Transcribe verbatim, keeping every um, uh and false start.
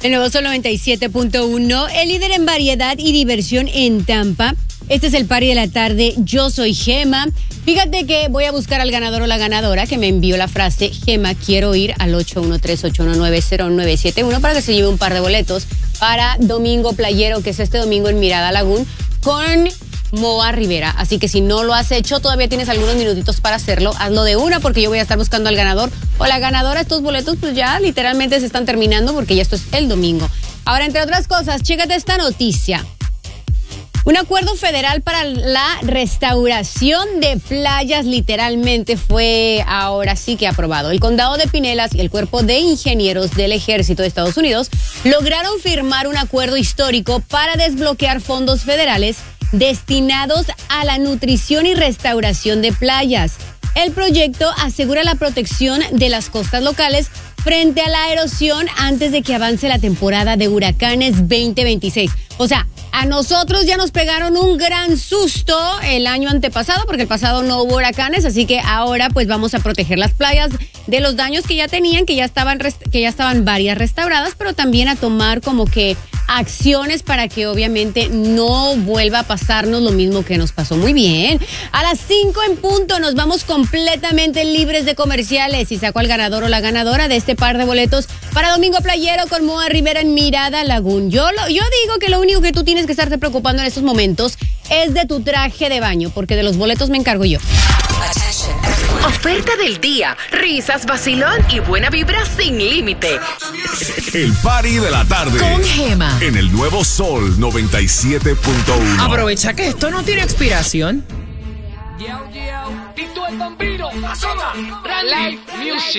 El nuevo Sol noventa y siete punto uno, el líder en variedad y diversión en Tampa. Este es el party de la tarde. Yo soy Gema. Fíjate que voy a buscar al ganador o la ganadora que me envió la frase Gema, quiero ir al ocho uno tres, ocho uno nueve, cero nueve siete uno para que se lleve un par de boletos para Domingo Playero, que es este domingo en Mirada Lagoon con Moa Rivera. Así que si no lo has hecho, todavía tienes algunos minutitos para hacerlo. Hazlo de una porque yo voy a estar buscando al ganador o la ganadora. Estos boletos pues ya literalmente se están terminando porque ya esto es el domingo. Ahora, entre otras cosas, chécate esta noticia. Un acuerdo federal para la restauración de playas literalmente fue ahora sí que aprobado. El condado de Pinellas y el Cuerpo de Ingenieros del Ejército de Estados Unidos lograron firmar un acuerdo histórico para desbloquear fondos federales destinados a la nutrición y restauración de playas. El proyecto asegura la protección de las costas locales frente a la erosión antes de que avance la temporada de huracanes veinte veintiséis. O sea, a nosotros ya nos pegaron un gran susto el año antepasado, porque el pasado no hubo huracanes, así que ahora pues vamos a proteger las playas de los daños que ya tenían, que ya estaban, que ya estaban varias restauradas, pero también a tomar como que acciones para que obviamente no vuelva a pasarnos lo mismo que nos pasó. Muy bien. A las cinco en punto nos vamos completamente libres de comerciales y saco al ganador o la ganadora de este par de boletos para Domingo Playero con Moa Rivera en Mirada Lagoon. Yo, lo, yo digo que lo único que tú tienes que estarte preocupando en estos momentos es de tu traje de baño, porque de los boletos me encargo yo. Oferta del día, risas, vacilón y buena vibra sin límite. El party de la tarde con Gema en el nuevo Sol noventa y siete punto uno. Aprovecha que esto no tiene expiración. Yo, yo, Tito el Bambino, Azota, Live Music.